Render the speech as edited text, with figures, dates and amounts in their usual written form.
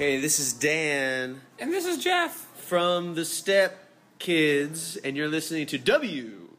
Hey, this is Dan And this is Jeff. from the Step Kids, and you're listening to W